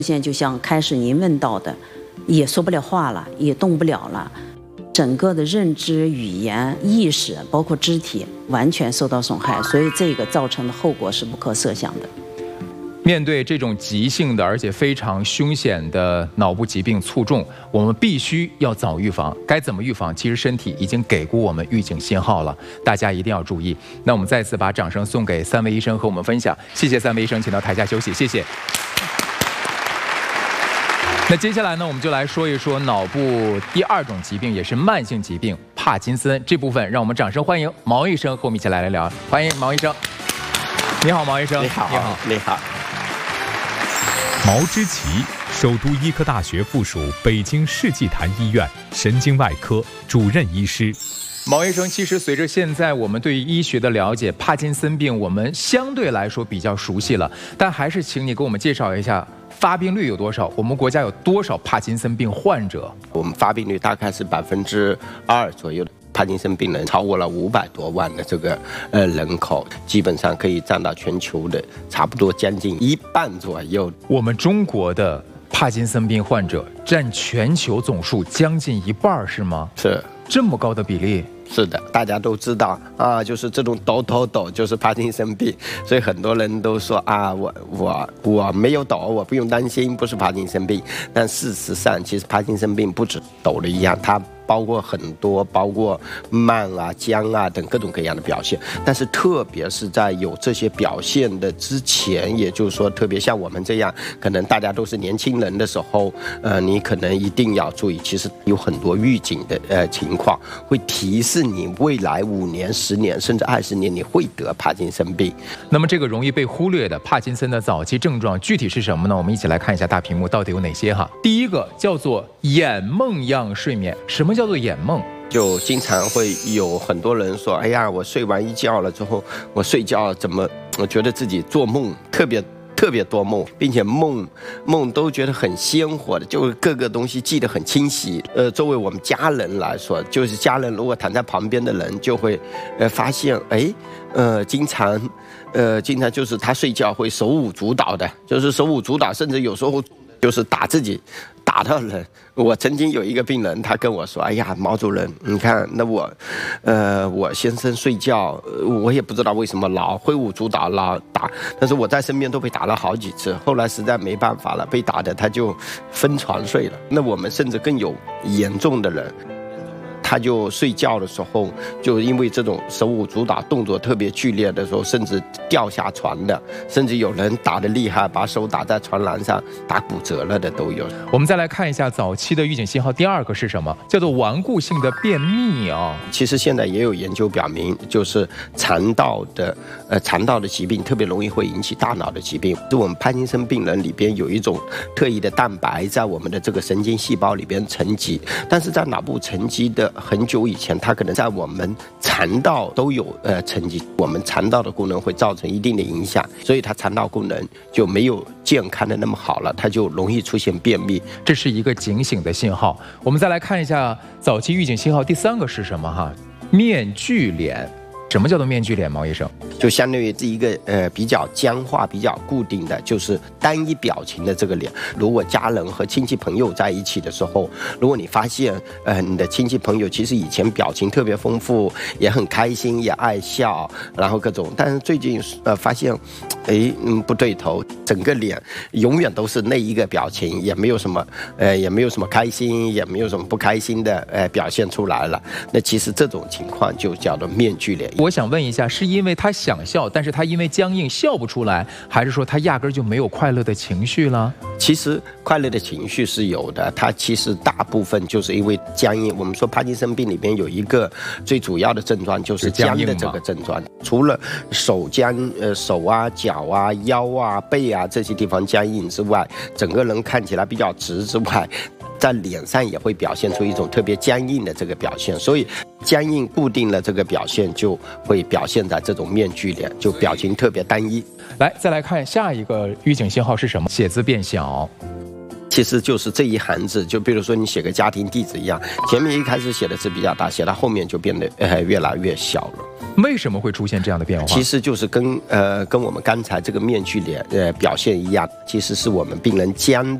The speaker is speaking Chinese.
现在就像开始您问到的，也说不了话了，也动不了了，整个的认知、语言、意识，包括肢体，完全受到损害，所以这个造成的后果是不可设想的。 面对这种急性的而且非常凶险的脑部疾病卒中，我们必须要早预防。该怎么预防？其实身体已经给过我们预警信号了，大家一定要注意。那我们再次把掌声送给3位医生和我们分享，谢谢3位医生，请到台下休息，谢谢。那接下来呢，我们就来说一说脑部第2种疾病，也是慢性疾病——帕金森这部分。让我们掌声欢迎毛医生和我们一起来聊。欢迎毛医生。你好，毛医生。 你好，你好，你好。 毛之奇，首都医科大学附属北京世纪坛医院神经外科主任医师。 毛医生，其实随着现在我们对于医学的了解，帕金森病我们相对来说比较熟悉了，但还是请你给我们介绍一下发病率有多少？我们国家有多少帕金森病患者？ 我们发病率大概是2%左右的。帕金森病人超过了500多万的这个人口，基本上可以占到全球的差不多将近1半左右。 我们中国的帕金森病患者占全球总数将近1半，是吗？ 是这么高的比例。 是的，大家都知道啊，就是这种抖就是帕金森病，所以很多人都说啊，我没有抖，我不用担心，不是帕金森病。但事实上，其实帕金森病不止抖的一样，它包括很多，包括慢啊、僵啊等各种各样的表现。但是特别是在有这些表现的之前，也就是说，特别像我们这样，可能大家都是年轻人的时候，你可能一定要注意，其实有很多预警的情况，会提示你未来5年、10年甚至20年你会得帕金森病。 那么这个容易被忽略的帕金森的早期症状具体是什么呢？我们一起来看一下大屏幕到底有哪些哈。第一个叫做眼梦样睡眠。什么叫做眼梦？ 就经常会有很多人说，哎呀，我睡完一觉了之后，我睡觉怎么我觉得自己做梦特别多梦，并且梦都觉得很鲜活的，就是各个东西记得很清晰。作为我们家人来说，就是家人如果躺在旁边的人就会发现，经常就是他睡觉会手舞足蹈的，就是手舞足蹈，甚至有时候就是打自己，打到人。我曾经有一个病人，他跟我说：“哎呀，毛主任，你看，那我先生睡觉，我也不知道为什么老挥舞足蹈，老打，但是我在身边都被打了好几次，后来实在没办法了，被打的他就分床睡了。那我们甚至更有严重的人。”他就睡觉的时候，就因为这种手舞足蹈、动作特别剧烈的时候，甚至掉下床的，甚至有人打得厉害，把手打在床栏上打骨折了的都有。 我们再来看一下早期的预警信号，第2个是什么？叫做顽固性的便秘啊。 其实现在也有研究表明，就是肠道的疾病特别容易会引起大脑的疾病。就我们帕金森病人里边有一种特异的蛋白在我们的这个神经细胞里边沉积，但是在脑部沉积的很久以前，它可能在我们肠道都有沉积，我们肠道的功能会造成一定的影响，所以它肠道功能就没有健康的那么好了，它就容易出现便秘。 这是一个警醒的信号。我们再来看一下早期预警信号第3个是什么哈？面具脸。什么叫做面具脸，毛医生？ 就相当于这一个比较僵化、比较固定的，就是单一表情的这个脸。如果家人和亲戚朋友在一起的时候，如果你发现你的亲戚朋友其实以前表情特别丰富，也很开心，也爱笑，然后各种，但是最近发现，不对头，整个脸永远都是那一个表情，也没有什么开心，也没有什么不开心的表现出来了。那其实这种情况就叫做面具脸。 我想问一下，是因为他想笑，但是他因为僵硬笑不出来，还是说他压根就没有快乐的情绪了？ 其实快乐的情绪是有的，它其实大部分就是因为僵硬。我们说帕金森病里面有一个最主要的症状就是僵的这个症状，除了手啊、脚啊、腰啊、背啊这些地方僵硬之外，整个人看起来比较直之外，在脸上也会表现出一种特别僵硬的这个表现，所以僵硬固定了这个表现就会表现在这种面具脸，就表情特别单一。 来，再来看下一个预警信号是什么？写字变小。 其实就是这一行字，就比如说你写个家庭地址一样，前面一开始写的字比较大，写到后面就变得越来越小了。 为什么会出现这样的变化？ 其实就是跟我们刚才这个面具脸表现一样，其实是我们病人僵的